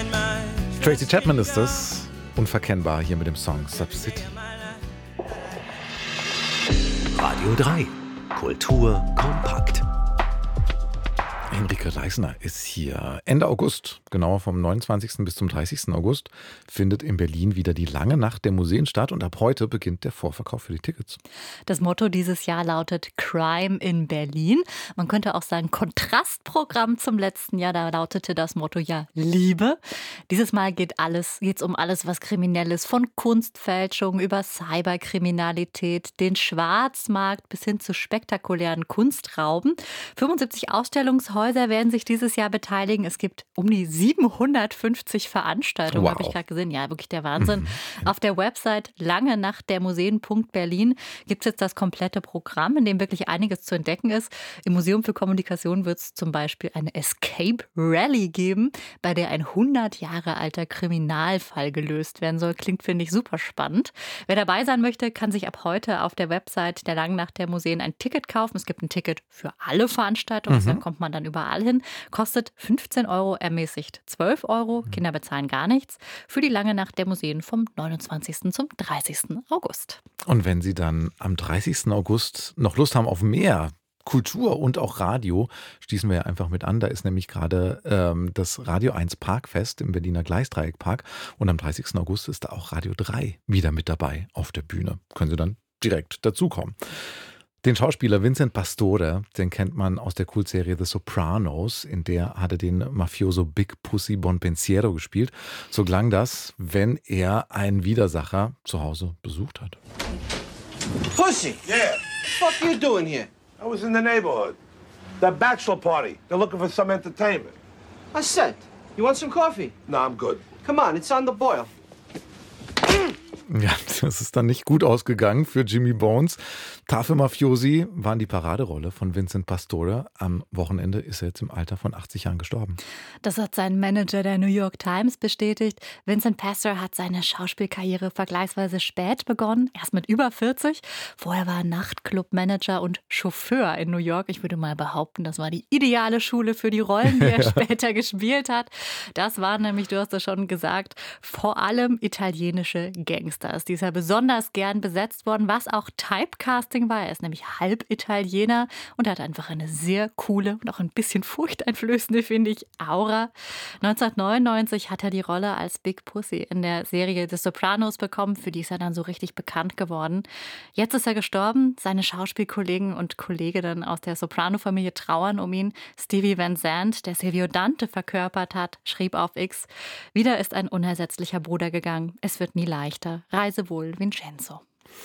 Tracy Chapman ist das. Unverkennbar hier mit dem Song Sub City. Radio 3. Kultur kompakt. Henrike Leisner ist hier. Ende August, genauer vom 29. bis zum 30. August, findet in Berlin wieder die lange Nacht der Museen statt und ab heute beginnt der Vorverkauf für die Tickets. Das Motto dieses Jahr lautet Crime in Berlin. Man könnte auch sagen Kontrastprogramm zum letzten Jahr. Da lautete das Motto ja Liebe. Dieses Mal geht's um alles, was kriminell ist. Von Kunstfälschung über Cyberkriminalität, den Schwarzmarkt bis hin zu spektakulären Kunstrauben. 75 Ausstellungshäuser werden sich dieses Jahr beteiligen. Es gibt um die 750 Veranstaltungen, habe ich gerade gesehen. Ja, wirklich der Wahnsinn. Auf der Website langenachtdermuseen.berlin gibt es jetzt das komplette Programm, in dem wirklich einiges zu entdecken ist. Im Museum für Kommunikation wird es zum Beispiel eine Escape Rally geben, bei der ein 100 Jahre alter Kriminalfall gelöst werden soll. Klingt, finde ich, super spannend. Wer dabei sein möchte, kann sich ab heute auf der Website der Langen Nacht der Museen ein Ticket kaufen. Es gibt ein Ticket für alle Veranstaltungen, da kommt man dann überall hin. Kostet 15 Euro, ermäßigt 12 Euro. Kinder bezahlen gar nichts. Für die Lange Nacht der Museen vom 29. zum 30. August. Und wenn Sie dann am 30. August noch Lust haben auf mehr Kultur und auch Radio, schließen wir ja einfach mit an. Da ist nämlich gerade das Radio 1 Parkfest im Berliner Gleisdreieckpark. Und am 30. August ist da auch Radio 3 wieder mit dabei auf der Bühne. Können Sie dann direkt dazukommen. Den Schauspieler Vincent Pastore, den kennt man aus der Kultserie The Sopranos, in der hat er den Mafioso Big Pussy Bonpensiero gespielt. So klang das, wenn er einen Widersacher zu Hause besucht hat. Pussy? Yeah. What the fuck you doing here? I was in the neighborhood. The bachelor party. They're looking for some entertainment. I said, you want some coffee? No, I'm good. Come on, it's on the boil. Ja, das ist dann nicht gut ausgegangen für Jimmy Bones. Tafelmafiosi waren die Paraderolle von Vincent Pastore. Am Wochenende ist er jetzt im Alter von 80 Jahren gestorben. Das hat sein Manager der New York Times bestätigt. Vincent Pastore hat seine Schauspielkarriere vergleichsweise spät begonnen, erst mit über 40. Vorher war er Nachtclub-Manager und Chauffeur in New York. Ich würde mal behaupten, das war die ideale Schule für die Rollen, die er später gespielt hat. Das waren nämlich, du hast es schon gesagt, vor allem italienische Gangster. Die ist ja besonders gern besetzt worden, was auch Typecasting war. Er ist nämlich halb Italiener und hat einfach eine sehr coole und auch ein bisschen furchteinflößende, finde ich, Aura. 1999 hat er die Rolle als Big Pussy in der Serie The Sopranos bekommen. Für die ist er dann so richtig bekannt geworden. Jetzt ist er gestorben. Seine Schauspielkollegen und Kolleginnen aus der Soprano-Familie trauern um ihn. Stevie Van Zandt, der Silvio Dante verkörpert hat, schrieb auf X: Wieder ist ein unersetzlicher Bruder gegangen. Es wird nie leichter. Reise wohl, Vincenzo.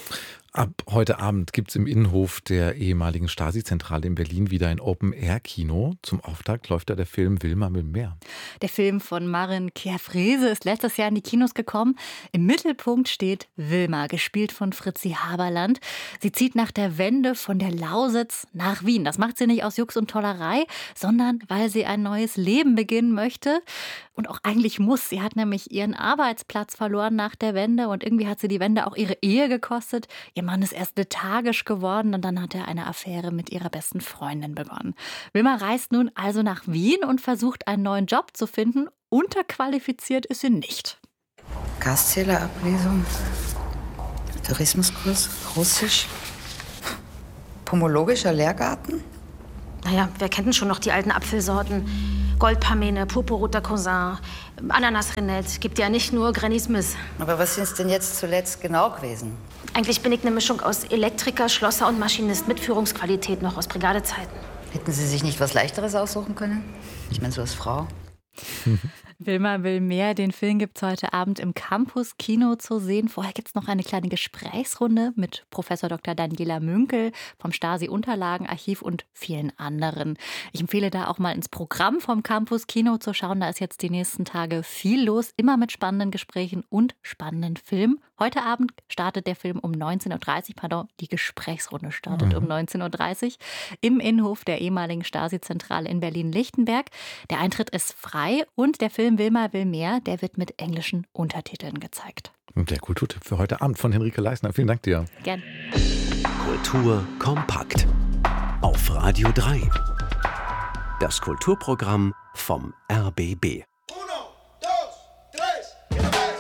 Ab heute Abend gibt es im Innenhof der ehemaligen Stasi-Zentrale in Berlin wieder ein Open-Air-Kino. Zum Auftakt läuft da der Film Wilma will mehr. Der Film von Maren Kehr-Frese ist letztes Jahr in die Kinos gekommen. Im Mittelpunkt steht Wilma, gespielt von Fritzi Haberland. Sie zieht nach der Wende von der Lausitz nach Wien. Das macht sie nicht aus Jux und Tollerei, sondern weil sie ein neues Leben beginnen möchte. Und auch eigentlich muss. Sie hat nämlich ihren Arbeitsplatz verloren nach der Wende und irgendwie hat sie die Wende auch ihre Ehe gekostet. Ihr Mann ist erst lethargisch geworden und dann hat er eine Affäre mit ihrer besten Freundin begonnen. Wilma reist nun also nach Wien und versucht, einen neuen Job zu finden. Unterqualifiziert ist sie nicht. Gaszählerablesung, Tourismuskurs, Russisch, pomologischer Lehrgarten. Naja, wer kennt denn schon noch die alten Apfelsorten? Goldpamene, purpurroter Cousin, Ananas-Renette. Gibt ja nicht nur Granny Smith. Aber was ist denn jetzt zuletzt genau gewesen? Eigentlich bin ich eine Mischung aus Elektriker, Schlosser und Maschinist mit Führungsqualität noch aus Brigadezeiten. Hätten Sie sich nicht was Leichteres aussuchen können? Ich meine, so als Frau. Wilma will mehr. Den Film gibt es heute Abend im Campus-Kino zu sehen. Vorher gibt es noch eine kleine Gesprächsrunde mit Professor Dr. Daniela Münkel vom Stasi-Unterlagenarchiv und vielen anderen. Ich empfehle da auch mal ins Programm vom Campus-Kino zu schauen. Da ist jetzt die nächsten Tage viel los, immer mit spannenden Gesprächen und spannenden Filmen. Heute Abend startet der Film um 19.30 Uhr, die Gesprächsrunde startet um 19.30 Uhr im Innenhof der ehemaligen Stasi-Zentrale in Berlin-Lichtenberg. Der Eintritt ist frei und der Film Wilma will mehr, der wird mit englischen Untertiteln gezeigt. Und der Kulturtipp für heute Abend von Henrike Leisner. Vielen Dank dir. Gern. Kultur kompakt auf Radio 3. Das Kulturprogramm vom RBB.